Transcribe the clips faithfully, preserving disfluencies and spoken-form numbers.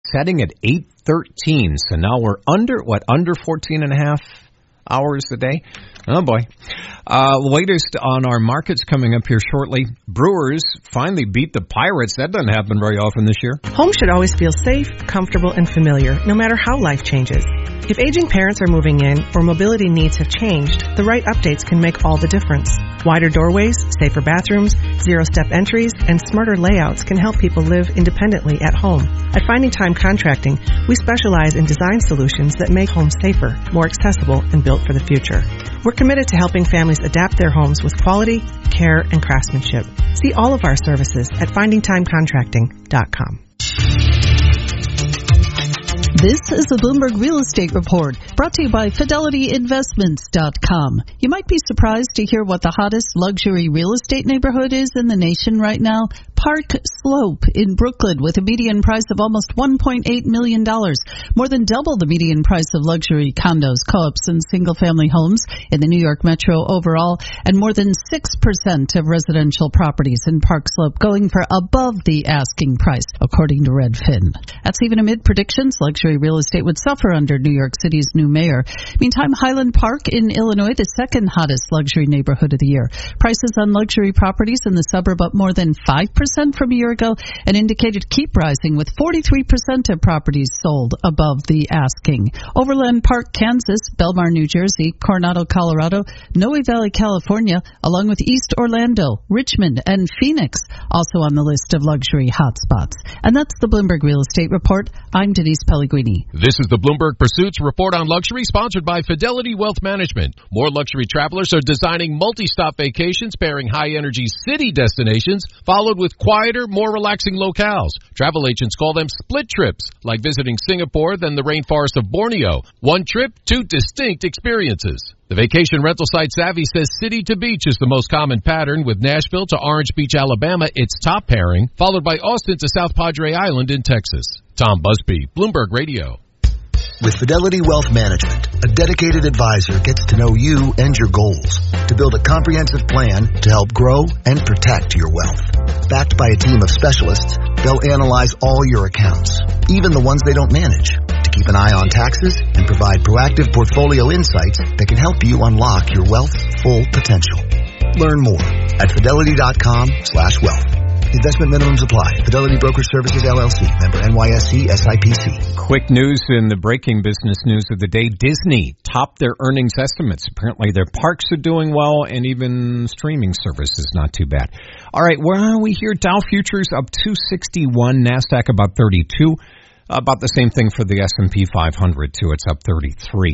setting at eight thirteen. So now we're under, what, under fourteen and a half hours a day? Oh, boy. Uh, latest on our markets coming up here shortly. Brewers finally beat the Pirates. That doesn't happen very often this year. Home should always feel safe, comfortable, and familiar, no matter how life changes. If aging parents are moving in or mobility needs have changed, the right updates can make all the difference. Wider doorways, safer bathrooms, zero-step entries, and smarter layouts can help people live independently at home. At Finding Time Contracting, we specialize in design solutions that make homes safer, more accessible, and built for the future. We're committed to helping families adapt their homes with quality, care, and craftsmanship. See all of our services at finding time contracting dot com. This is the Bloomberg Real Estate Report, brought to you by Fidelity Investments dot com. You might be surprised to hear what the hottest luxury real estate neighborhood is in the nation right now. Park Slope in Brooklyn, with a median price of almost one point eight million dollars, more than double the median price of luxury condos, co-ops, and single-family homes in the New York Metro overall, and more than six percent of residential properties in Park Slope going for above the asking price, according to Redfin. That's even amid predictions luxury real estate would suffer under New York City's new mayor. Meantime, Highland Park in Illinois, the second hottest luxury neighborhood of the year. Prices on luxury properties in the suburb up more than five percent from a year ago, and indicated keep rising, with forty-three percent of properties sold above the asking. Overland Park, Kansas, Belmar, New Jersey, Coronado, Colorado, Noe Valley, California, along with East Orlando, Richmond, and Phoenix, also on the list of luxury hotspots. And that's the Bloomberg Real Estate Report. I'm Denise Pellegrini. This is the Bloomberg Pursuits Report on Luxury, sponsored by Fidelity Wealth Management. More luxury travelers are designing multi-stop vacations pairing high-energy city destinations, followed with quieter, more relaxing locales. Travel agents call them split trips, like visiting Singapore, then the rainforest of Borneo. One trip, two distinct experiences. The vacation rental site Savvy says city to beach is the most common pattern, with Nashville to Orange Beach, Alabama, its top pairing, followed by Austin to South Padre Island in Texas. Tom Busby, Bloomberg Radio. With Fidelity Wealth Management, a dedicated advisor gets to know you and your goals to build a comprehensive plan to help grow and protect your wealth. Backed by a team of specialists, they'll analyze all your accounts, even the ones they don't manage, to keep an eye on taxes and provide proactive portfolio insights that can help you unlock your wealth's full potential. Learn more at fidelity.com slash wealth. Investment minimums apply. Fidelity Brokerage Services, L L C. Member N Y S E S I P C. Quick news in the breaking business news of the day. Disney topped their earnings estimates. Apparently their parks are doing well, and even streaming service is not too bad. All right, where are we here? Dow futures up two sixty-one. NASDAQ about thirty-two. About the same thing for the S and P five hundred, too. It's up thirty-three.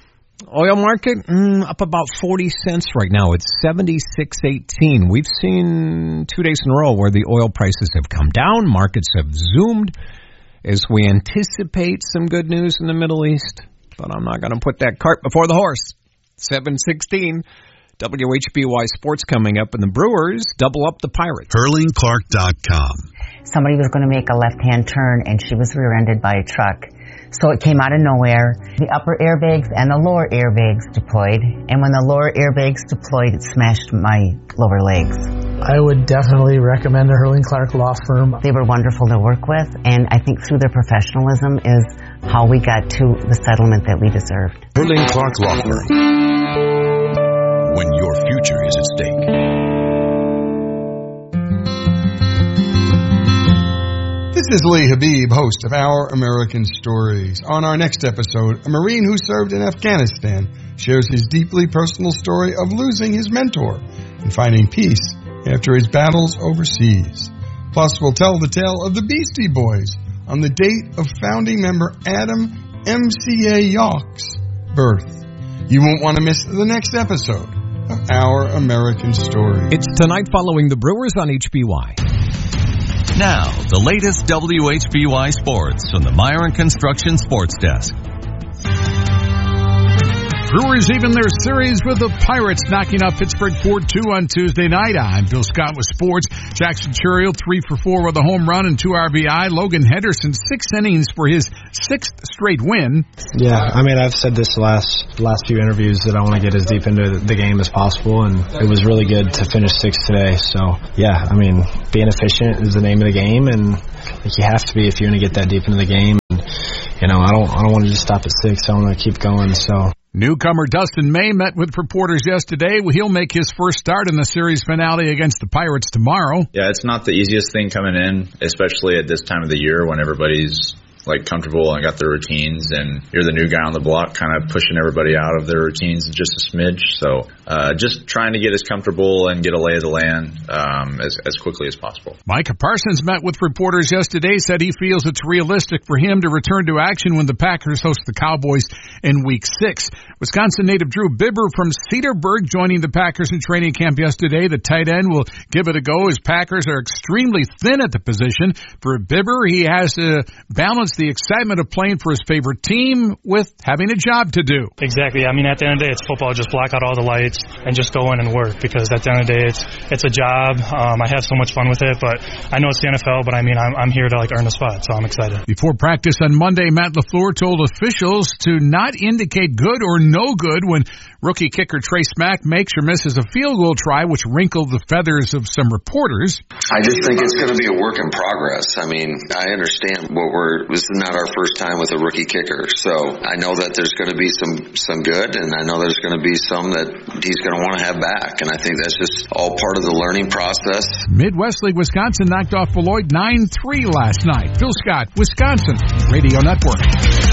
Oil market, mm, up about forty cents right now. It's seventy-six eighteen. We've seen two days in a row where the oil prices have come down. Markets have zoomed as we anticipate some good news in the Middle East. But I'm not going to put that cart before the horse. seven sixteen. W H B Y Sports coming up, and the Brewers double up the Pirates. Hurling Clark dot com. Somebody was going to make a left-hand turn, and she was rear-ended by a truck. So it came out of nowhere. The upper airbags and the lower airbags deployed. And when the lower airbags deployed, it smashed my lower legs. I would definitely recommend a Hurling Clark law firm. They were wonderful to work with, and I think through their professionalism is how we got to the settlement that we deserved. Hurling Clark Law Firm. When your future is at stake. This is Lee Habib, host of Our American Stories. On our next episode, a Marine who served in Afghanistan shares his deeply personal story of losing his mentor and finding peace after his battles overseas. Plus, we'll tell the tale of the Beastie Boys on the date of founding member Adam M C A Yawk's birth. You won't want to miss the next episode of Our American Stories. It's tonight following the Brewers on H B Y. Now, the latest W H B Y Sports from the Myron Construction Sports Desk. Brewers even their series with the Pirates, knocking out Pittsburgh four two on Tuesday night. I'm Bill Scott with sports. Jackson Churchill, three for four with a home run and two R B I. Logan Henderson, six innings for his sixth straight win. Yeah, I mean, I've said this last last few interviews that I want to get as deep into the game as possible, and it was really good to finish sixth today. So, yeah, I mean, being efficient is the name of the game, and Like you have to be if you're going to get that deep into the game. And, you know, I don't I don't want to just stop at six. I want to keep going. So. Newcomer Dustin May met with reporters yesterday. He'll make his first start in the series finale against the Pirates tomorrow. Yeah, it's not the easiest thing coming in, especially at this time of the year when everybody's like comfortable and got their routines, and you're the new guy on the block kind of pushing everybody out of their routines just a smidge. So uh, just trying to get as comfortable and get a lay of the land um, as, as quickly as possible. Micah Parsons met with reporters yesterday, said he feels it's realistic for him to return to action when the Packers host the Cowboys in week six. Wisconsin native Drew Bibber from Cedarburg joining the Packers in training camp yesterday. The tight end will give it a go as Packers are extremely thin at the position. For Bibber, he has to balance the excitement of playing for his favorite team with having a job to do. Exactly. I mean, at the end of the day, it's football. Just block out all the lights and just go in and work, because at the end of the day, it's it's a job. Um, I have so much fun with it, but I know it's the N F L, but I mean, I'm, I'm here to like earn a spot, so I'm excited. Before practice on Monday, Matt LaFleur told officials to not indicate good or no good when rookie kicker Trey Smack makes or misses a field goal try, which wrinkled the feathers of some reporters. I just think it's going to be a work in progress. I mean, I understand what we're, this is not our first time with a rookie kicker, so I know that there's going to be some, some good, and I know there's going to be some that he's going to want to have back, and I think that's just all part of the learning process. Midwest League Wisconsin knocked off Beloit nine three last night. Phil Scott, Wisconsin Radio Network.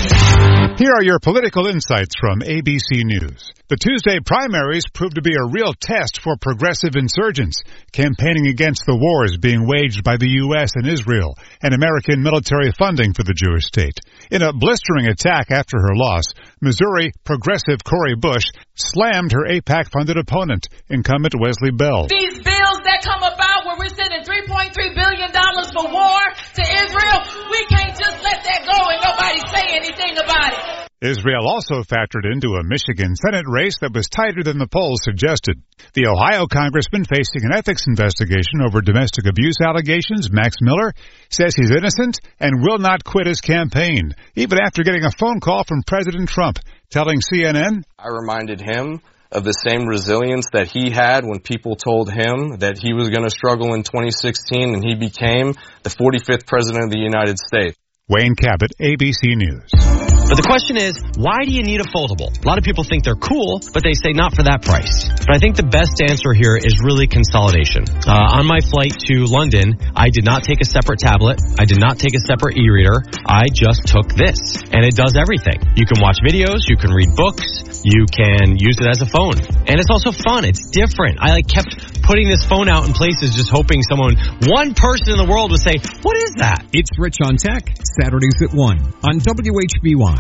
Here are your political insights from A B C News. The Tuesday primaries proved to be a real test for progressive insurgents, campaigning against the wars being waged by the U S and Israel and American military funding for the Jewish state. In a blistering attack after her loss, Missouri progressive Cori Bush slammed her AIPAC-funded opponent, incumbent Wesley Bell. These bills that come about where we're sending three point three billion dollars for war to Israel, we can't just let that go and nobody say anything about it. Israel also factored into a Michigan Senate race that was tighter than the polls suggested. The Ohio congressman facing an ethics investigation over domestic abuse allegations, Max Miller, says he's innocent and will not quit his campaign, even after getting a phone call from President Trump, telling C N N, I reminded him of the same resilience that he had when people told him that he was going to struggle in twenty sixteen, and he became the forty-fifth president of the United States. Wayne Cabot, A B C News. But the question is, why do you need a foldable? A lot of people think they're cool, but they say not for that price. But I think the best answer here is really consolidation. Uh, on my flight to London, I did not take a separate tablet. I did not take a separate e-reader. I just took this, and it does everything. You can watch videos, you can read books, you can use it as a phone. And it's also fun. It's different. I like kept putting this phone out in places just hoping someone, one person in the world would say, what is that? It's Rich on Tech, Saturdays at one on W H B Y.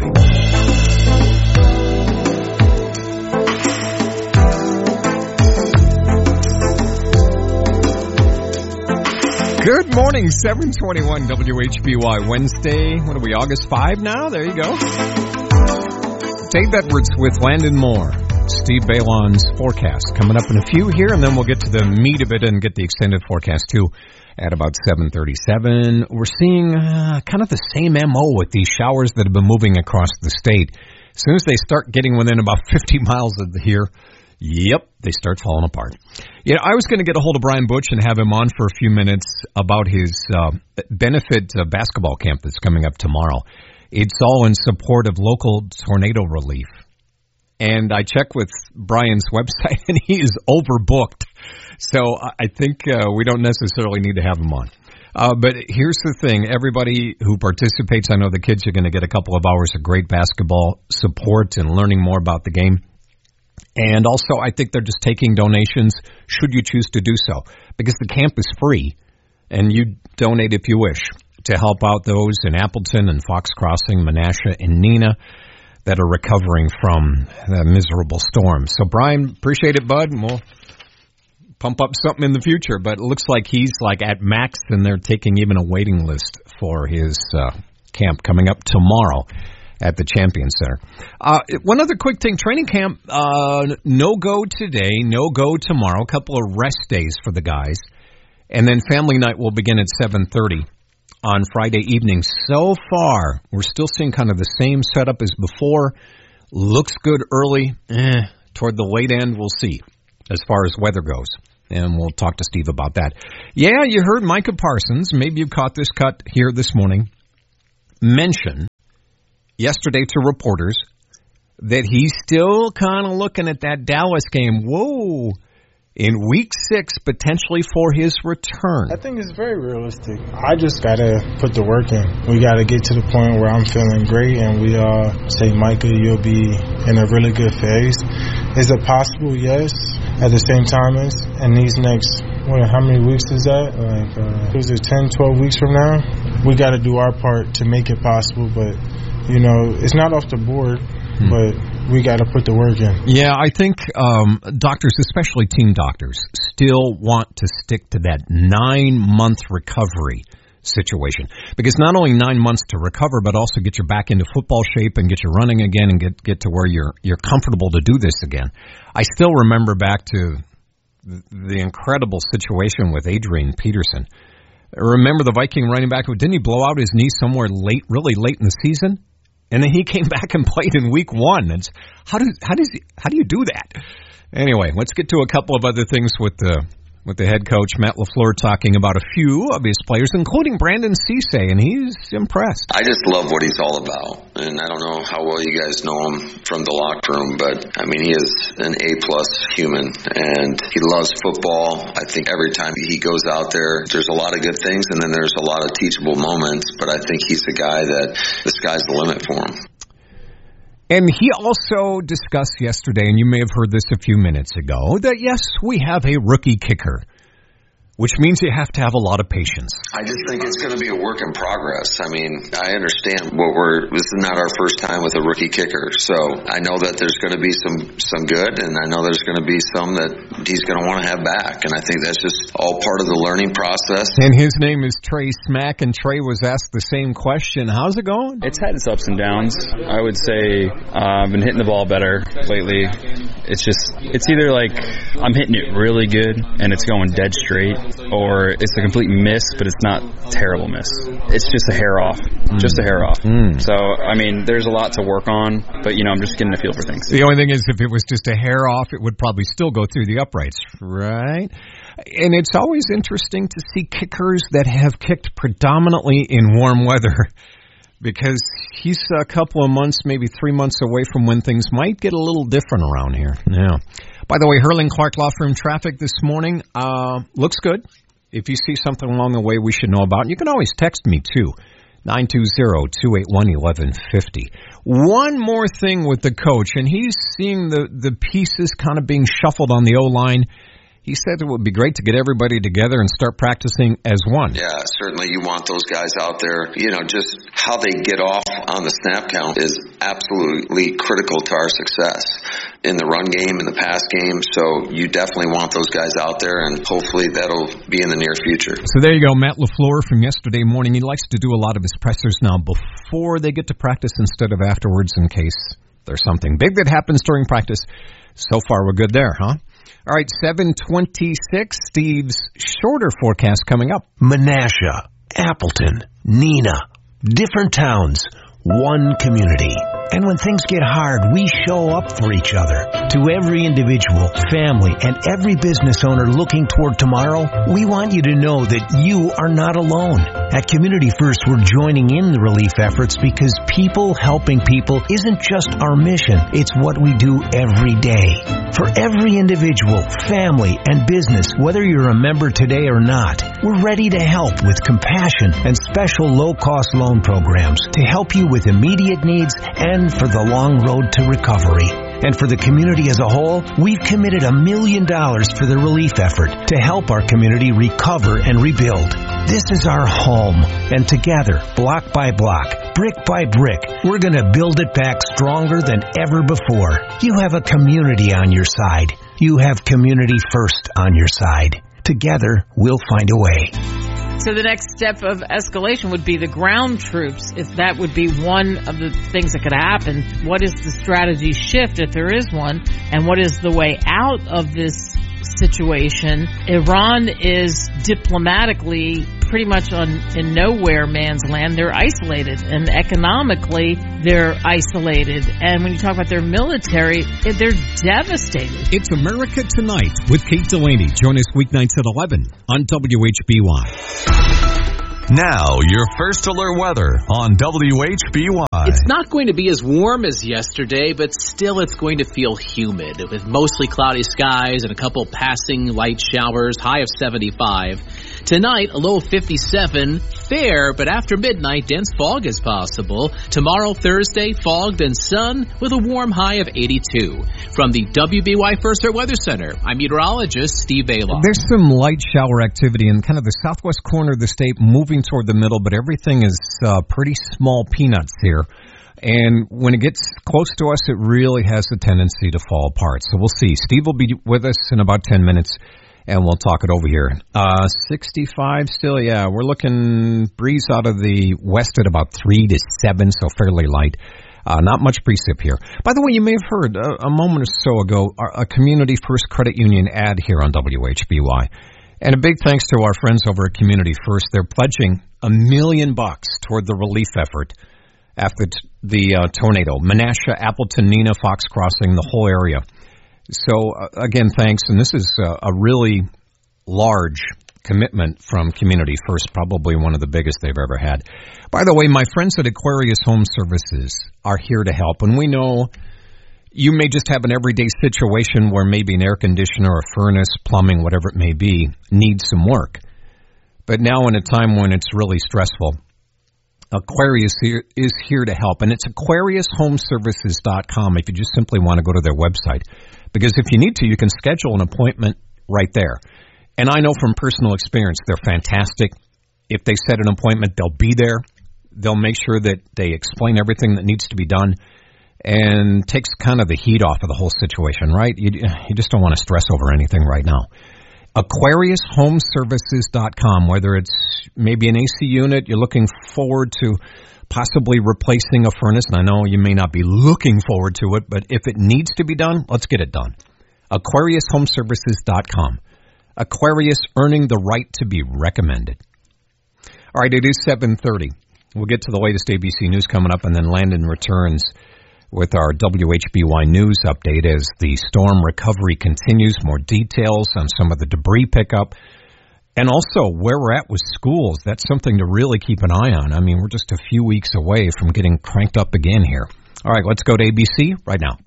Good morning, seven twenty-one W H B Y Wednesday. What are we, August fifth now? There you go. Dave Edwards with Landon Moore. Steve Balon's forecast coming up in a few here, and then we'll get to the meat of it and get the extended forecast too at about seven thirty-seven. We're seeing uh, kind of the same M O with these showers that have been moving across the state. As soon as they start getting within about fifty miles of here, yep, they start falling apart. You know, I was going to get a hold of Brian Butch and have him on for a few minutes about his uh, benefit uh, basketball camp that's coming up tomorrow. It's all in support of local tornado relief. And I checked with Brian's website, and he is overbooked. So I think uh, we don't necessarily need to have him on. Uh, but here's the thing. Everybody who participates, I know the kids are going to get a couple of hours of great basketball support and learning more about the game. And also, I think they're just taking donations should you choose to do so. Because the camp is free, and you donate if you wish to help out those in Appleton and Fox Crossing, Menasha, and Neenah that are recovering from the miserable storm. So, Brian, appreciate it, bud, and we'll pump up something in the future. But it looks like he's like at max, and they're taking even a waiting list for his uh, camp coming up tomorrow at the Champion Center. Uh, one other quick thing, training camp, uh, no go today, no go tomorrow, a couple of rest days for the guys. And then family night will begin at seven thirty. On Friday evening. So far, we're still seeing kind of the same setup as before. Looks good early. Eh, toward the late end, we'll see as far as weather goes. And we'll talk to Steve about that. Yeah, you heard Micah Parsons, maybe you caught this cut here this morning, mention yesterday to reporters that he's still kind of looking at that Dallas game. Whoa. In week six, potentially for his return. I think it's very realistic. I just got to put the work in. We got to get to the point where I'm feeling great and we all say, Micah, you'll be in a really good phase. Is it possible? Yes. At the same time, as in these next, what, how many weeks is that? Like, uh, is it ten, twelve weeks from now? We got to do our part to make it possible, but, you know, it's not off the board. But we got to put the work in. Yeah, I think um, doctors, especially team doctors, still want to stick to that nine-month recovery situation. Because not only nine months to recover, but also get you back into football shape and get you running again and get get to where you're you're comfortable to do this again. I still remember back to the incredible situation with Adrian Peterson. Remember the Viking running back? Didn't he blow out his knee somewhere late, really late in the season? And then he came back and played in week one. It's, how does how does he, how do you do that? Anyway, let's get to a couple of other things with the with the head coach Matt LaFleur talking about a few of his players, including Brandon Cisse, and he's impressed. I just love what he's all about, and I don't know how well you guys know him from the locker room, but I mean he is an A plus human, and he loves football. I think every time he goes out there, there's a lot of good things, and then there's a lot of teachable moments. But I think he's the guy that the sky's the limit for him. And he also discussed yesterday, and you may have heard this a few minutes ago, that yes, we have a rookie kicker, which means you have to have a lot of patience. I just think it's going to be a work in progress. I mean, I understand what we're, this is not our first time with a rookie kicker. So I know that there's going to be some, some good, and I know there's going to be some that he's going to want to have back. And I think that's just all part of the learning process. And his name is Trey Smack, and Trey was asked the same question. How's it going? It's had its ups and downs. I would say uh, I've been hitting the ball better lately. It's just, it's either like I'm hitting it really good and it's going dead straight, or it's a complete miss, but it's not terrible miss. It's just a hair off. Mm. Just a hair off. Mm. So, I mean, there's a lot to work on, but, you know, I'm just getting a feel for things. The only thing is, if it was just a hair off, it would probably still go through the uprights, right? And it's always interesting to see kickers that have kicked predominantly in warm weather, because he's a couple of months, maybe three months away from when things might get a little different around here. Yeah. By the way, Herling Clark Law Firm traffic this morning uh, looks good. If you see something along the way we should know about, you can always text me, too, nine two zero, two eight one, one one five zero. One more thing with the coach, and he's seeing the, the pieces kind of being shuffled on the O-line. He said it would be great to get everybody together and start practicing as one. Yeah, certainly you want those guys out there. You know, just how they get off on the snap count is absolutely critical to our success in the run game, in the pass game. So you definitely want those guys out there, and hopefully that'll be in the near future. So there you go, Matt LaFleur from yesterday morning. He likes to do a lot of his pressers now before they get to practice instead of afterwards, in case there's something big that happens during practice. So far, we're good there, huh? All right, seven twenty-six, Steve's shorter forecast coming up. Menasha, Appleton, Neenah, different towns, one community. And when things get hard, we show up for each other. To every individual, family, and every business owner looking toward tomorrow, we want you to know that you are not alone. At Community First, we're joining in the relief efforts because people helping people isn't just our mission, it's what we do every day. For every individual, family, and business, whether you're a member today or not, we're ready to help with compassion and special low-cost loan programs to help you with immediate needs and for the long road to recovery. And for the community as a whole, we've committed a million dollars for the relief effort to help our community recover and rebuild. This is our home, and together, block by block, brick by brick, we're going to build it back stronger than ever before. You have a community on your side. You have Community First on your side. Together, we'll find a way. So the next step of escalation would be the ground troops, if that would be one of the things that could happen. What is the strategy shift, if there is one, and what is the way out of this situation? Iran is diplomatically pretty much on in nowhere man's land. They're isolated, and economically they're isolated. And when you talk about their military, they're devastated. It's America Tonight with Kate Delaney. Join us weeknights at eleven on W H B Y. Now, your first alert weather on W H B Y. It's not going to be as warm as yesterday, but still it's going to feel humid with mostly cloudy skies and a couple passing light showers, high of seventy-five. Tonight, a low of fifty-seven, fair, but after midnight, dense fog is possible. Tomorrow, Thursday, fogged and sun with a warm high of eighty-two. From the W B Y First Alert Weather Center, I'm meteorologist Steve Baylor. There's some light shower activity in kind of the southwest corner of the state, moving toward the middle, but everything is uh, pretty small peanuts here. And when it gets close to us, it really has a tendency to fall apart. So we'll see. Steve will be with us in about ten minutes. And we'll talk it over here. Uh, sixty-five still, yeah. We're looking breeze out of the west at about three to seven, so fairly light. Uh, not much precip here. By the way, you may have heard a, a moment or so ago a Community First Credit Union ad here on W H B Y. And a big thanks to our friends over at Community First. They're pledging a million bucks toward the relief effort after t- the uh, tornado. Menasha, Appleton, Neenah, Fox Crossing, the whole area. So, uh, again, thanks. And this is uh, a really large commitment from Community First, probably one of the biggest they've ever had. By the way, my friends at Aquarius Home Services are here to help. And we know you may just have an everyday situation where maybe an air conditioner, a furnace, plumbing, whatever it may be, needs some work. But now in a time when it's really stressful, Aquarius here, is here to help. And it's aquarius home services dot com if you just simply want to go to their website. Because if you need to, you can schedule an appointment right there. And I know from personal experience, they're fantastic. If they set an appointment, they'll be there. They'll make sure that they explain everything that needs to be done and takes kind of the heat off of the whole situation, right? You, you just don't want to stress over anything right now. aquarius home services dot com, whether it's maybe an A C unit, you're looking forward to possibly replacing a furnace, and I know you may not be looking forward to it, but if it needs to be done, let's get it done. aquarius home services dot com. Aquarius, earning the right to be recommended. All right, it is seven thirty. We'll get to the latest A B C News coming up, and then Landon returns with our W H B Y News update as the storm recovery continues. More details on some of the debris pickup. And also, where we're at with schools, that's something to really keep an eye on. I mean, we're just a few weeks away from getting cranked up again here. All right, let's go to A B C right now.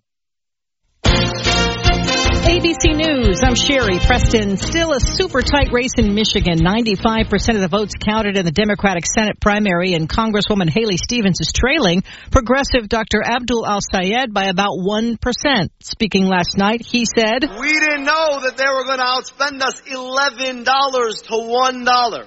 A B C News, I'm Sherry Preston. Still a super tight race in Michigan. ninety-five percent of the votes counted in the Democratic Senate primary, and Congresswoman Haley Stevens is trailing progressive Doctor Abdul Al-Sayed by about one percent. Speaking last night, he said, "We didn't know that they were going to outspend us eleven dollars to one dollar.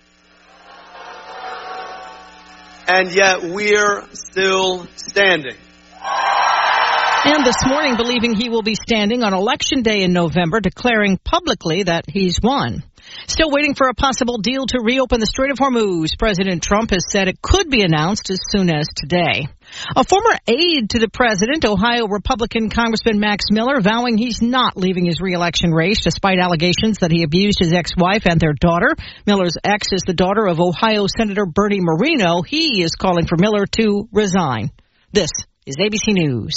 And yet we're still standing." And this morning, believing he will be standing on Election Day in November, declaring publicly that he's won. Still waiting for a possible deal to reopen the Strait of Hormuz. President Trump has said it could be announced as soon as today. A former aide to the president, Ohio Republican Congressman Max Miller, vowing he's not leaving his re-election race despite allegations that he abused his ex-wife and their daughter. Miller's ex is the daughter of Ohio Senator Bernie Moreno. He is calling for Miller to resign. This is A B C News.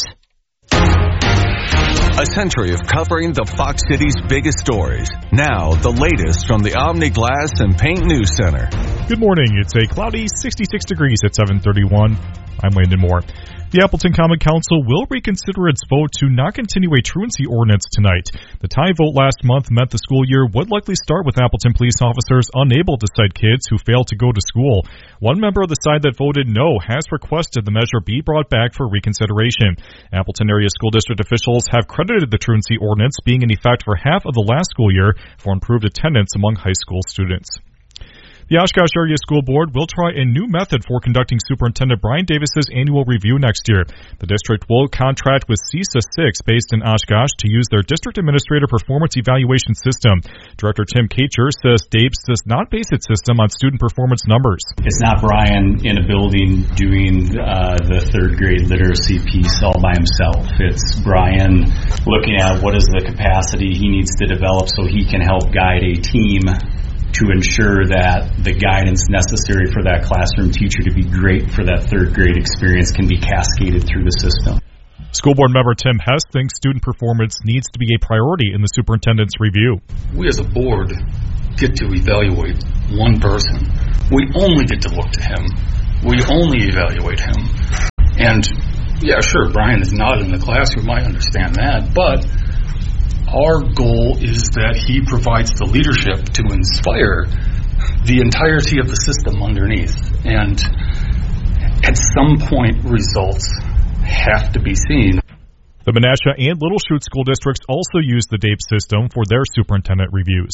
A century of covering the Fox City's biggest stories. Now, the latest from the Omni Glass and Paint News Center. Good morning. It's a cloudy sixty-six degrees at seven thirty-one. I'm Landon Moore. The Appleton Common Council will reconsider its vote to not continue a truancy ordinance tonight. The tie vote last month meant the school year would likely start with Appleton police officers unable to cite kids who failed to go to school. One member of the side that voted no has requested the measure be brought back for reconsideration. Appleton area school district officials have credited the truancy ordinance being in effect for half of the last school year for improved attendance among high school students. The Oshkosh Area School Board will try a new method for conducting Superintendent Brian Davis's annual review next year. The district will contract with CISA six based in Oshkosh to use their District Administrator Performance Evaluation System. Director Tim Kacher says Davis does not base its system on student performance numbers. It's not Brian in a building doing uh, the third grade literacy piece all by himself. It's Brian looking at what is the capacity he needs to develop so he can help guide a team to ensure that the guidance necessary for that classroom teacher to be great for that third grade experience can be cascaded through the system. School board member Tim Hess thinks student performance needs to be a priority in the superintendent's review. We as a board get to evaluate one person. We only get to look to him. We only evaluate him. And yeah, sure, Brian is not in the classroom, I understand that, but our goal is that he provides the leadership to inspire the entirety of the system underneath. And at some point, results have to be seen. The Menasha and Little Chute school districts also use the D A P E system for their superintendent reviews.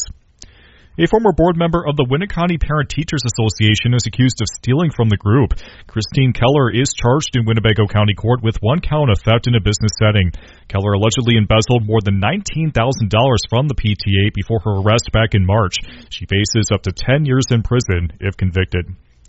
A former board member of the Winneconne Parent Teachers Association is accused of stealing from the group. Christine Keller is charged in Winnebago County Court with one count of theft in a business setting. Keller allegedly embezzled more than nineteen thousand dollars from the P T A before her arrest back in March. She faces up to ten years in prison if convicted.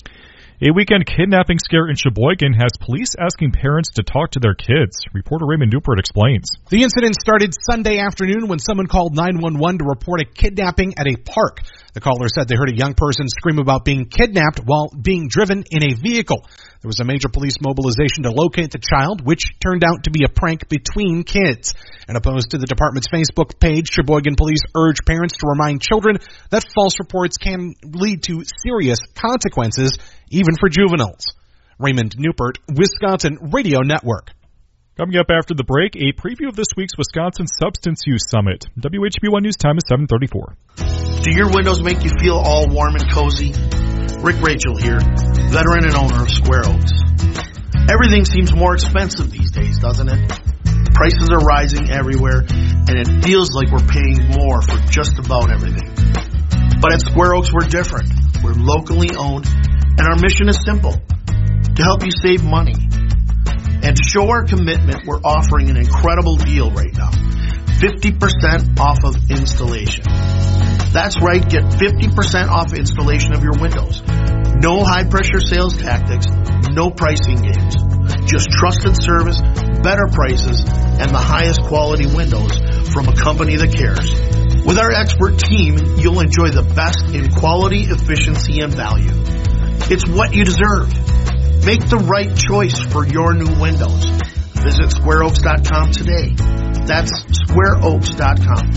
A weekend kidnapping scare in Sheboygan has police asking parents to talk to their kids. Reporter Raymond Newport explains. The incident started Sunday afternoon when someone called nine one one to report a kidnapping at a park. The caller said they heard a young person scream about being kidnapped while being driven in a vehicle. There was a major police mobilization to locate the child, which turned out to be a prank between kids. In a post to the department's Facebook page, Sheboygan police urge parents to remind children that false reports can lead to serious consequences, even for juveniles. Raymond Newport, Wisconsin Radio Network. Coming up after the break, a preview of this week's Wisconsin Substance Use Summit. W H B one News time is seven thirty-four. Do your windows make you feel all warm and cozy? Rick Rachel here, veteran and owner of Square Oaks. Everything seems more expensive these days, doesn't it? Prices are rising everywhere, and it feels like we're paying more for just about everything. But at Square Oaks, we're different. We're locally owned, and our mission is simple: to help you save money. And to show our commitment, we're offering an incredible deal right now. fifty percent off of installation. That's right, get fifty percent off installation of your windows. No high-pressure sales tactics, no pricing games. Just trusted service, better prices, and the highest quality windows from a company that cares. With our expert team, you'll enjoy the best in quality, efficiency, and value. It's what you deserve. Make the right choice for your new windows. Visit square oaks dot com today. That's square oaks dot com.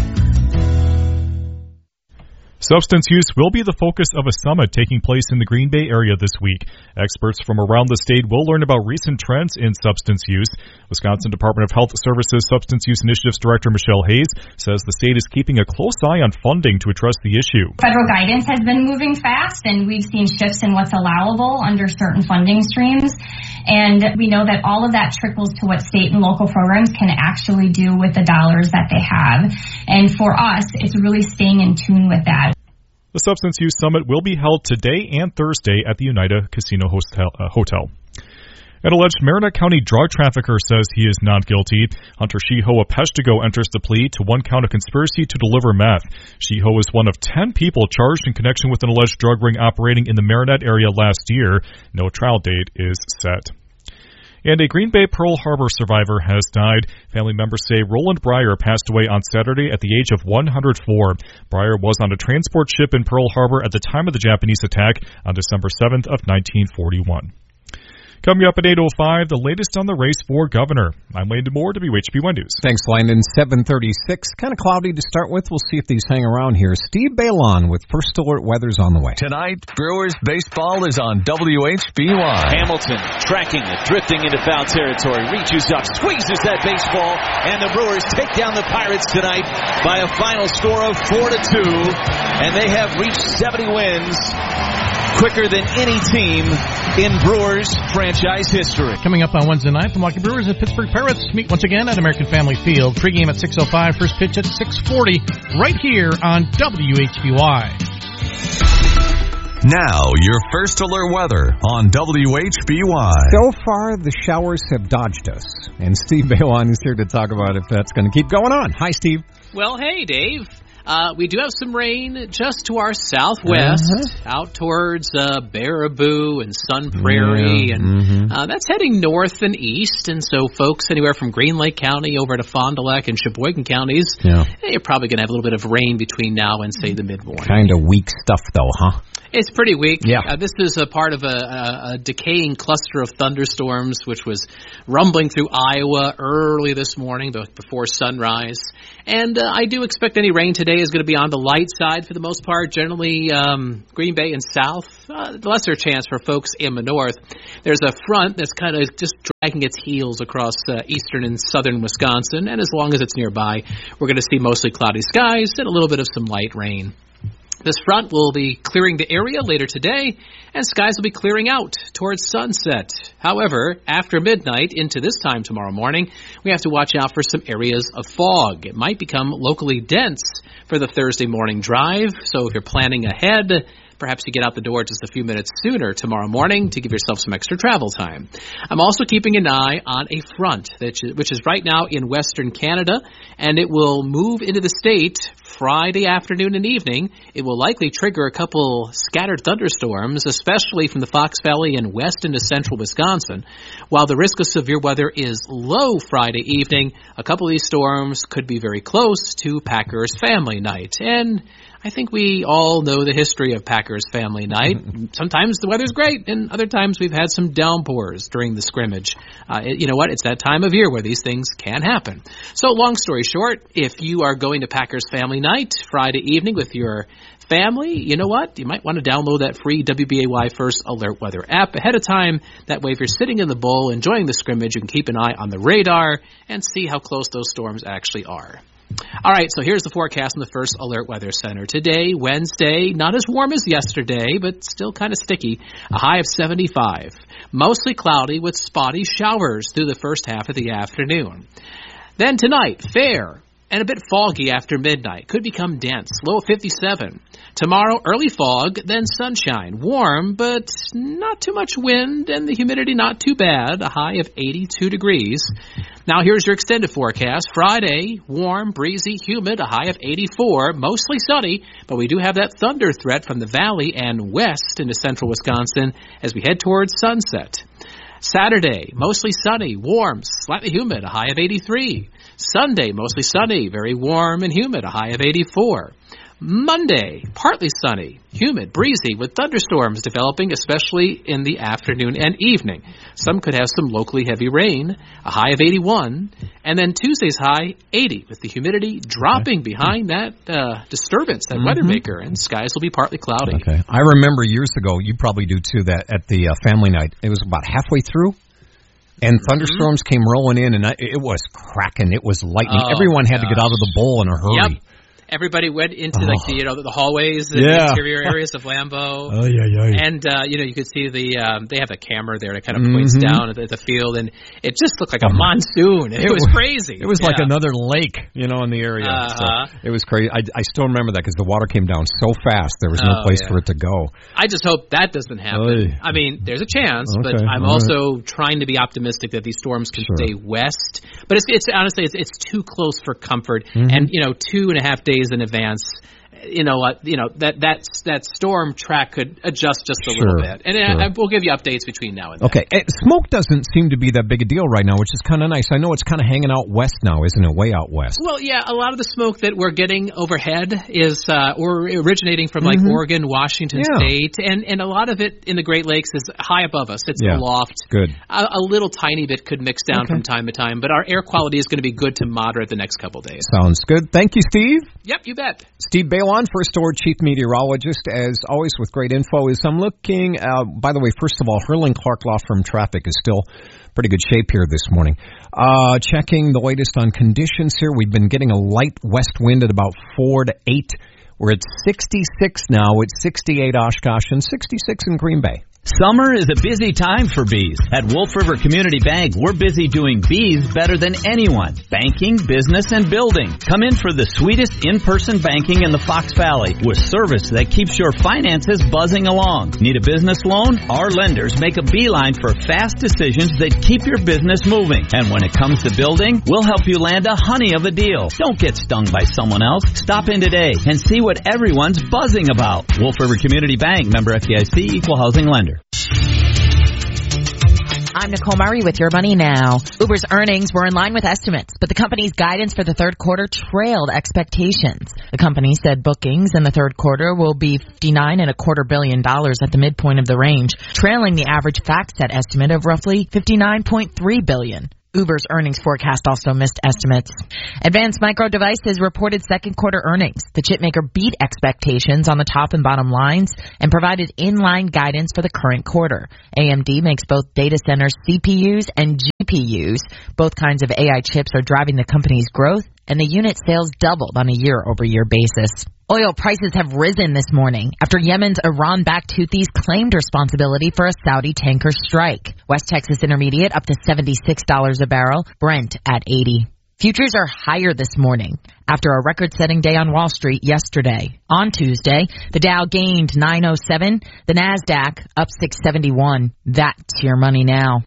Substance use will be the focus of a summit taking place in the Green Bay area this week. Experts from around the state will learn about recent trends in substance use. Wisconsin Department of Health Services Substance Use Initiatives Director Michelle Hayes says the state is keeping a close eye on funding to address the issue. Federal guidance has been moving fast, and we've seen shifts in what's allowable under certain funding streams. And we know that all of that trickles to what state and local programs can actually do with the dollars that they have. And for us, it's really staying in tune with that. The Substance Use Summit will be held today and Thursday at the Oneida Casino Hotel. Uh, hotel. An alleged Marinette County drug trafficker says he is not guilty. Hunter Shiho of Peshtigo enters the plea to one count of conspiracy to deliver meth. Shiho is one of ten people charged in connection with an alleged drug ring operating in the Marinette area last year. No trial date is set. And a Green Bay Pearl Harbor survivor has died. Family members say Roland Breyer passed away on Saturday at the age of one hundred four. Breyer was on a transport ship in Pearl Harbor at the time of the Japanese attack on December seventh of nineteen forty-one. Coming up at eight oh five, the latest on the race for governor. I'm Landon Moore, W H B one News. Thanks, Landon. seven thirty-six. Kind of cloudy to start with. We'll see if these hang around here. Steve Balon with First Alert Weather's on the way. Tonight, Brewers baseball is on W H B Y. Hamilton tracking it, drifting into foul territory, reaches up, squeezes that baseball, and the Brewers take down the Pirates tonight by a final score of four to two, and they have reached seventy wins quicker than any team in Brewers franchise history. Coming up on Wednesday night, the Milwaukee Brewers and Pittsburgh Pirates meet once again at American Family Field. Pregame at six oh five, first pitch at six forty, right here on W H B Y. Now, your First Alert weather on W H B Y. So far, the showers have dodged us, and Steve Balon is here to talk about if that's going to keep going on. Hi, Steve. Well, hey, Dave. Uh, we do have some rain just to our southwest, uh-huh. out towards uh, Baraboo and Sun Prairie, yeah. and mm-hmm. uh, that's heading north and east. And so folks anywhere from Green Lake County over to Fond du Lac and Sheboygan counties, yeah. you're probably going to have a little bit of rain between now and, say, the mid-morning. Kind of weak stuff, though, huh? It's pretty weak. Yeah. Uh, this is a part of a, a, a decaying cluster of thunderstorms, which was rumbling through Iowa early this morning before sunrise. And uh, I do expect any rain today is going to be on the light side for the most part. Generally, um, Green Bay and south, uh, lesser chance for folks in the north. There's a front that's kind of just dragging its heels across uh, eastern and southern Wisconsin. And as long as it's nearby, we're going to see mostly cloudy skies and a little bit of some light rain. This front will be clearing the area later today, and skies will be clearing out towards sunset. However, after midnight into this time tomorrow morning, we have to watch out for some areas of fog. It might become locally dense for the Thursday morning drive, so if you're planning ahead, perhaps you get out the door just a few minutes sooner tomorrow morning to give yourself some extra travel time. I'm also keeping an eye on a front, which is right now in western Canada, and it will move into the state Friday afternoon and evening. It will likely trigger a couple scattered thunderstorms, especially from the Fox Valley and west into central Wisconsin. While the risk of severe weather is low Friday evening, a couple of these storms could be very close to Packers Family Night. And I think we all know the history of Packers Family Night. Sometimes the weather's great, and other times we've had some downpours during the scrimmage. Uh, it, you know what? It's that time of year where these things can happen. So long story short, if you are going to Packers Family Night Friday evening with your family, you know what? You might want to download that free W B A Y First Alert Weather app ahead of time. That way, if you're sitting in the bowl enjoying the scrimmage, you can keep an eye on the radar and see how close those storms actually are. All right, so here's the forecast from the First Alert Weather Center. Today, Wednesday, not as warm as yesterday, but still kind of sticky. A high of seventy-five. Mostly cloudy with spotty showers through the first half of the afternoon. Then tonight, fair and a bit foggy after midnight. Could become dense. Low of fifty-seven. Tomorrow, early fog, then sunshine. Warm, but not too much wind, and the humidity not too bad. A high of eighty-two degrees. Now here's your extended forecast. Friday, warm, breezy, humid, a high of eighty-four. Mostly sunny, but we do have that thunder threat from the valley and west into central Wisconsin as we head towards sunset. Saturday, mostly sunny, warm, slightly humid, a high of eighty-three. Sunday, mostly sunny, very warm and humid, a high of eighty-four. Monday, partly sunny, humid, breezy, with thunderstorms developing, especially in the afternoon and evening. Some could have some locally heavy rain, a high of eighty-one. And then Tuesday's high, eighty, with the humidity dropping okay. behind that uh, disturbance, that mm-hmm. weather maker, and skies will be partly cloudy. Okay. I remember years ago, you probably do too, that at the uh, family night, it was about halfway through. And thunderstorms mm-hmm. came rolling in, and I, it was cracking. It was lightning. Oh, Everyone had gosh. to get out of the bowl in a hurry. Yep. Everybody went into oh. like the you know the hallways, the yeah. interior areas of Lambeau, oh, yeah, yeah. and uh, you know you could see the um, they have a camera there that kind of points mm-hmm. down at the, at the field, and it just looked like a monsoon. It, it was, was crazy. It was yeah. like another lake, you know, in the area. Uh-huh. So it was crazy. I, I still remember that because the water came down so fast there was no oh, place yeah. for it to go. I just hope that doesn't happen. Oy. I mean, there's a chance, okay. but I'm All also right. trying to be optimistic that these storms can sure. stay west. But it's, it's honestly it's, it's too close for comfort, mm-hmm. and you know, two and a half days in advance. You know what? You know that that that storm track could adjust just a sure, little bit, and sure. I, I, we'll give you updates between now and then. Okay, smoke doesn't seem to be that big a deal right now, which is kind of nice. I know it's kind of hanging out west now, isn't it? Way out west. Well, yeah, a lot of the smoke that we're getting overhead is uh, or originating from like mm-hmm. Oregon, Washington yeah. State, and and a lot of it in the Great Lakes is high above us. It's yeah. aloft. Good. A, a little tiny bit could mix down okay. from time to time, but our air quality is going to be good to moderate the next couple days. Sounds good. Thank you, Steve. Yep, you bet. Steve Balon, First Alert Chief Meteorologist, as always with great info. As I'm looking, uh, by the way, first of all, Hurling Clark Law Firm traffic is still pretty good shape here this morning. Uh, checking the latest on conditions here. We've been getting a light west wind at about four to eight. We're at sixty-six now. It's sixty-eight Oshkosh and sixty-six in Green Bay. Summer is a busy time for bees. At Wolf River Community Bank, we're busy doing bees better than anyone. Banking, business, and building. Come in for the sweetest in-person banking in the Fox Valley with service that keeps your finances buzzing along. Need a business loan? Our lenders make a beeline for fast decisions that keep your business moving. And when it comes to building, we'll help you land a honey of a deal. Don't get stung by someone else. Stop in today and see what everyone's buzzing about. Wolf River Community Bank, member F D I C, equal housing lender. I'm Nicole Murray with Your Money Now. Uber's earnings were in line with estimates, but the company's guidance for the third quarter trailed expectations. The company said bookings in the third quarter will be fifty-nine and a quarter billion dollars at the midpoint of the range, trailing the average FactSet estimate of roughly fifty-nine point three billion dollars. Uber's earnings forecast also missed estimates. Advanced Micro Devices reported second quarter earnings. The chipmaker beat expectations on the top and bottom lines and provided in-line guidance for the current quarter. A M D makes both data center C P Us and G P Us. Both kinds of A I chips are driving the company's growth, and the unit sales doubled on a year-over-year basis. Oil prices have risen this morning after Yemen's Iran-backed Houthis claimed responsibility for a Saudi tanker strike. West Texas Intermediate up to seventy-six dollars a barrel, Brent at eighty. Futures are higher this morning after a record-setting day on Wall Street yesterday. On Tuesday, the Dow gained nine oh seven, the Nasdaq up six seventy-one. That's Your Money Now.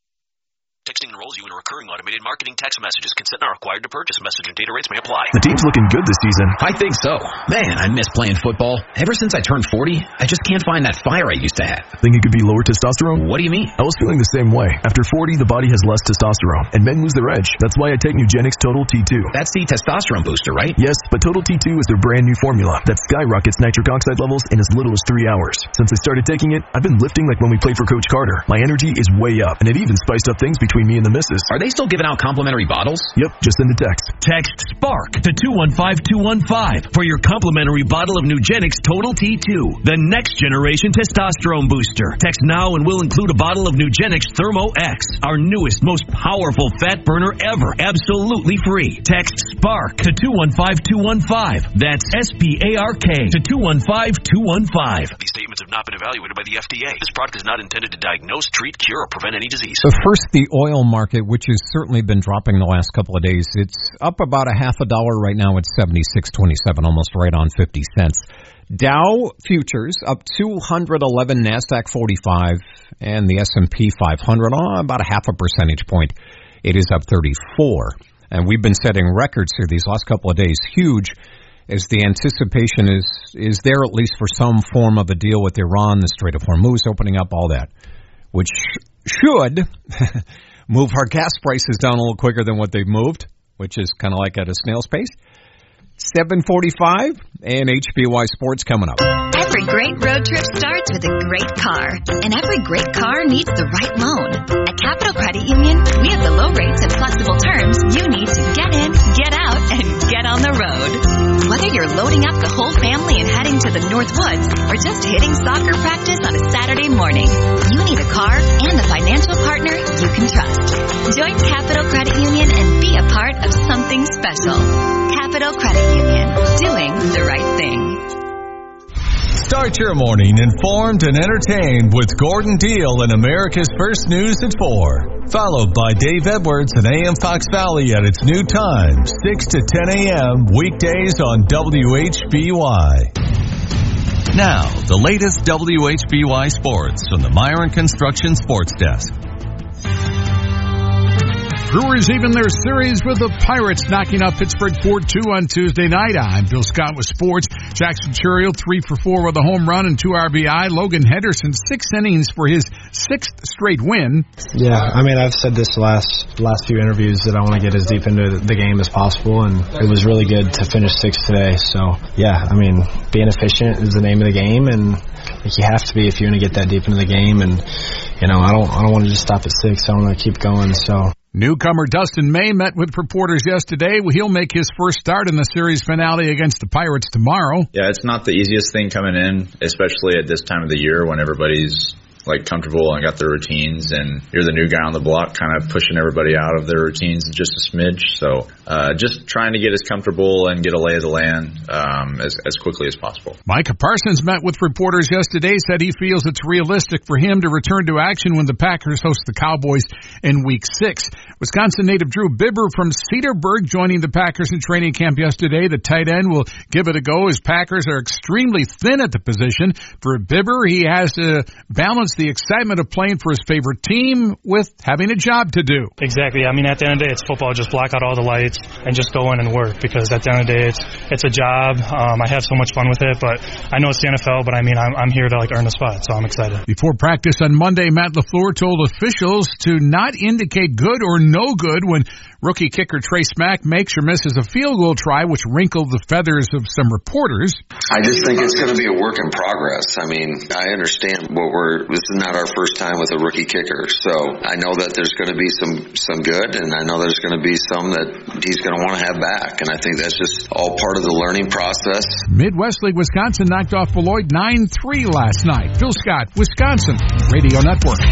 Texting enrolls you in a recurring automated marketing text messages. Consent not required to purchase. Message and data rates may apply. The team's looking good this season. I think so. Man, I miss playing football. Ever since I turned forty, I just can't find that fire I used to have. Think it could be lower testosterone? What do you mean? I was feeling the same way. After forty, the body has less testosterone, and men lose their edge. That's why I take Nugenix Total T two. That's the testosterone booster, right? Yes, but Total T two is their brand new formula that skyrockets nitric oxide levels in as little as three hours. Since I started taking it, I've been lifting like when we played for Coach Carter. My energy is way up, and it even spiced up things between me and the missus. Are they still giving out complimentary bottles? Yep, just send a text. Text SPARK to two one five two one five for your complimentary bottle of Nugenix Total T two, the next generation testosterone booster. Text now and we'll include a bottle of Nugenix Thermo X, our newest, most powerful fat burner ever, absolutely free. Text SPARK to two one five two one five. That's S P A R K to two one five two one five. These statements have not been evaluated by the F D A. This product is not intended to diagnose, treat, cure, or prevent any disease. So first, the oil market, which has certainly been dropping the last couple of days. It's up about a half a dollar right now. It's seventy-six twenty-seven, almost right on fifty cents. Dow futures up two hundred eleven, NASDAQ forty-five, and the S and P five hundred, oh, about a half a percentage point. It is up thirty-four. And we've been setting records here these last couple of days, huge, as the anticipation is, is there at least for some form of a deal with Iran, the Strait of Hormuz opening up, all that, which should move our gas prices down a little quicker than what they've moved, which is kind of like at a snail's pace. seven forty-five and H B Y Sports coming up. Every great road trip starts with a great car, and every great car needs the right loan. At Capital Credit Union, we have the low rates and flexible terms you need to get in, get out, and get on the road. Whether you're loading up the whole family and heading to the North Woods, or just hitting soccer practice on a Saturday morning, you need a car and a financial partner you can trust. Join Capital Credit Union and be a part of something special. Capital Credit Union, doing the right thing. Start your morning informed and entertained with Gordon Deal and America's First News at four. Followed by Dave Edwards and A M Fox Valley at its new time, six to ten a.m. weekdays on W H B Y. Now, the latest W H B Y sports from the Myron Construction Sports Desk. Brewers even their series with the Pirates, knocking out Pittsburgh four two on Tuesday night. I'm Bill Scott with sports. Jackson Churiel, three for four with a home run and two R B I. Logan Henderson, six innings for his sixth straight win. Yeah, I mean, I've said this last last few interviews that I want to get as deep into the game as possible, and it was really good to finish sixth today. So, yeah, I mean, being efficient is the name of the game, and you have to be if you're going to get that deep into the game. And, you know, I don't, I don't want to just stop at six. I want to keep going, so... Newcomer Dustin May met with reporters yesterday. He'll make his first start in the series finale against the Pirates tomorrow. Yeah, it's not the easiest thing coming in, especially at this time of the year when everybody's like comfortable and got their routines, and you're the new guy on the block kind of pushing everybody out of their routines just a smidge. So uh, just trying to get as comfortable and get a lay of the land um, as, as quickly as possible. Micah Parsons met with reporters yesterday, said he feels it's realistic for him to return to action when the Packers host the Cowboys in week six. Wisconsin native Drew Bibber from Cedarburg joining the Packers in training camp yesterday. The tight end will give it a go as Packers are extremely thin at the position. For Bibber, he has to balance the excitement of playing for his favorite team with having a job to do. Exactly. I mean, at the end of the day, it's football. Just block out all the lights and just go in and work, because at the end of the day, it's it's a job. Um, I have so much fun with it, but I know it's the N F L, but I mean, I'm, I'm here to like earn a spot, so I'm excited. Before practice on Monday, Matt LaFleur told officials to not indicate good or no good when rookie kicker Trey Smack makes or misses a field goal try, which wrinkled the feathers of some reporters. I just think it's going to be a work in progress. I mean, I understand what we're, this is not our first time with a rookie kicker, so I know that there's going to be some, some good, and I know there's going to be some that he's going to want to have back, and I think that's just all part of the learning process. Midwest League Wisconsin knocked off Beloit nine three last night. Phil Scott, Wisconsin Radio Network.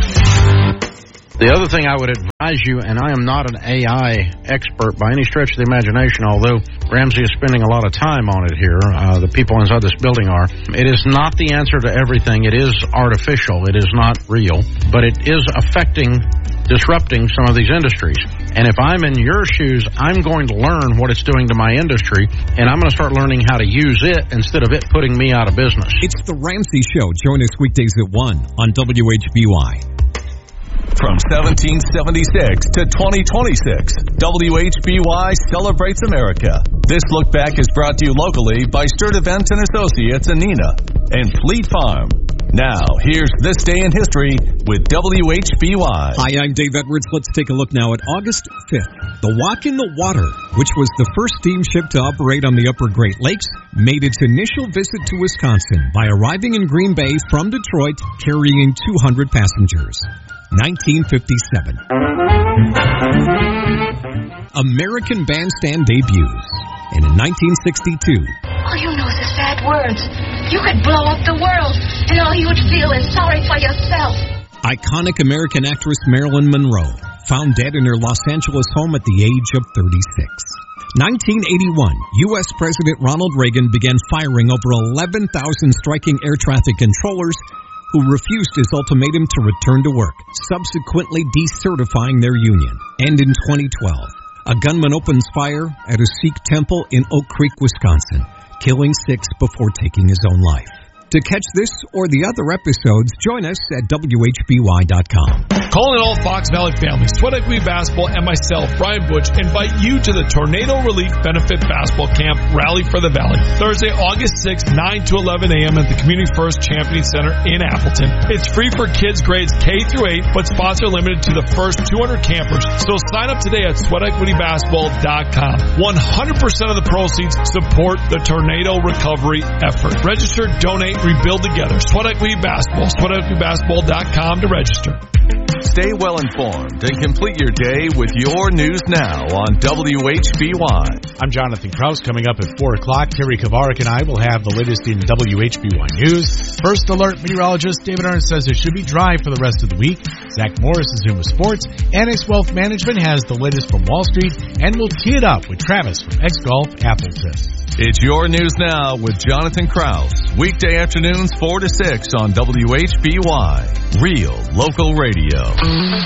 The other thing I would advise you, and I am not an A I expert by any stretch of the imagination, although Ramsey is spending a lot of time on it here, uh, the people inside this building are, it is not the answer to everything. It is artificial. It is not real. But it is affecting, disrupting some of these industries. And if I'm in your shoes, I'm going to learn what it's doing to my industry, and I'm going to start learning how to use it instead of it putting me out of business. It's The Ramsey Show. Join us weekdays at one on W H B Y. From seventeen seventy-six to twenty twenty-six, W H B Y celebrates America. This look back is brought to you locally by Sturt Events and Associates in Neenah and Fleet Farm. Now, here's This Day in History with W H B Y. Hi, I'm Dave Edwards. Let's take a look now at August fifth. The Walk in the Water, which was the first steamship to operate on the upper Great Lakes, made its initial visit to Wisconsin by arriving in Green Bay from Detroit carrying two hundred passengers. nineteen fifty-seven. American Bandstand debuts. And in nineteen sixty-two. All you know is the sad words. You could blow up the world, and all you would feel is sorry for yourself. Iconic American actress Marilyn Monroe, found dead in her Los Angeles home at the age of thirty-six. nineteen eighty-one, U S President Ronald Reagan began firing over eleven thousand striking air traffic controllers who refused his ultimatum to return to work, subsequently decertifying their union. And in twenty twelve, a gunman opens fire at a Sikh temple in Oak Creek, Wisconsin, killing six before taking his own life. To catch this or the other episodes, join us at W H B Y dot com. Calling all Fox Valley families, Sweat Equity Basketball and myself, Brian Butch, invite you to the Tornado Relief Benefit Basketball Camp Rally for the Valley. Thursday, August sixth, nine to eleven a.m. at the Community First Championing Center in Appleton. It's free for kids grades K through eight, but spots are limited to the first two hundred campers. So sign up today at Sweat Equity Basketball dot com. one hundred percent of the proceeds support the tornado recovery effort. Register, donate, rebuild together. Sweat Equity Basketball. Sweat Equity Basketball dot com to register. Stay well informed and complete your day with your news now on W H B Y. I'm Jonathan Krause. Coming up at four o'clock, Terry Kavarik and I will have the latest in W H B Y news. First alert, meteorologist David Arndt says it should be dry for the rest of the week. Zach Morris is in with sports. Annex Wealth Management has the latest from Wall Street, and we'll tee it up with Travis from X Golf Appleton. It's your news now with Jonathan Krause. Weekday afternoons four to six on W H B Y. Real local radio.